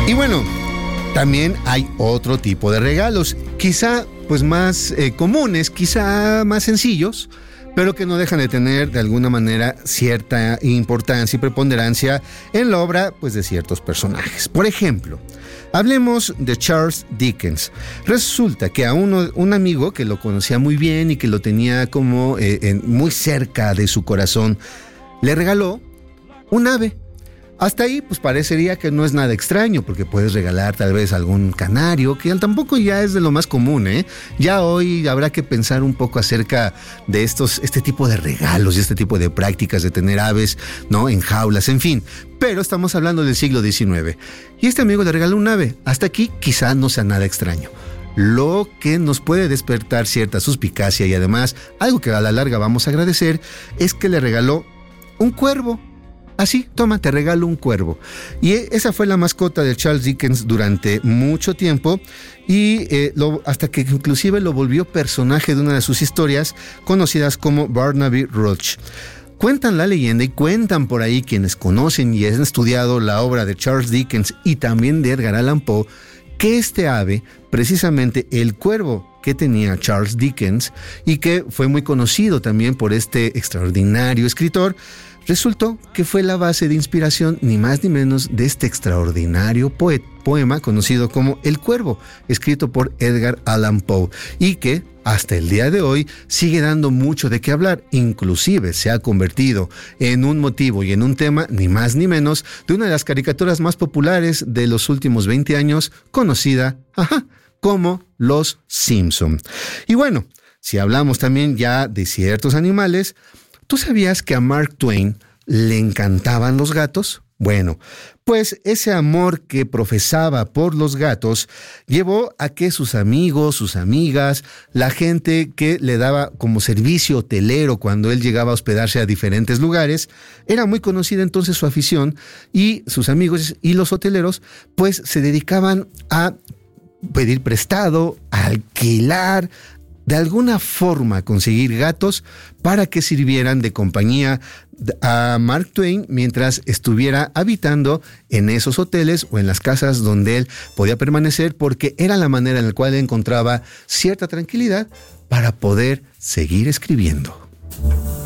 Y bueno, también hay otro tipo de regalos, quizá pues más comunes, quizá más sencillos, pero que no dejan de tener de alguna manera cierta importancia y preponderancia en la obra pues de ciertos personajes. Por ejemplo, hablemos de Charles Dickens. Resulta que a un amigo que lo conocía muy bien y que lo tenía como muy cerca de su corazón, le regaló un ave. Hasta ahí, pues parecería que no es nada extraño, porque puedes regalar tal vez algún canario, que tampoco ya es de lo más común, ¿eh? Ya hoy habrá que pensar un poco acerca de este tipo de regalos y este tipo de prácticas de tener aves, ¿no? En jaulas, en fin. Pero estamos hablando del siglo XIX. Y este amigo le regaló un ave. Hasta aquí quizá no sea nada extraño. Lo que nos puede despertar cierta suspicacia y además algo que a la larga vamos a agradecer es que le regaló un cuervo. Así, toma, te regalo un cuervo. Y esa fue la mascota de Charles Dickens durante mucho tiempo y hasta que inclusive lo volvió personaje de una de sus historias conocidas como Barnaby Rudge. Cuentan la leyenda y cuentan por ahí quienes conocen y han estudiado la obra de Charles Dickens y también de Edgar Allan Poe, que este ave, precisamente el cuervo que tenía Charles Dickens y que fue muy conocido también por este extraordinario escritor, resultó que fue la base de inspiración ni más ni menos de este extraordinario poema conocido como El Cuervo, escrito por Edgar Allan Poe y que hasta el día de hoy sigue dando mucho de qué hablar, inclusive se ha convertido en un motivo y en un tema ni más ni menos de una de las caricaturas más populares de los últimos 20 años, conocida como Los Simpson. Y bueno, si hablamos también ya de ciertos animales, ¿tú sabías que a Mark Twain le encantaban los gatos? Bueno, pues ese amor que profesaba por los gatos llevó a que sus amigos, sus amigas, la gente que le daba como servicio hotelero cuando él llegaba a hospedarse a diferentes lugares, era muy conocida entonces su afición y sus amigos y los hoteleros pues se dedicaban a pedir prestado, a alquilar, de alguna forma conseguir gatos para que sirvieran de compañía a Mark Twain mientras estuviera habitando en esos hoteles o en las casas donde él podía permanecer, porque era la manera en la cual encontraba cierta tranquilidad para poder seguir escribiendo.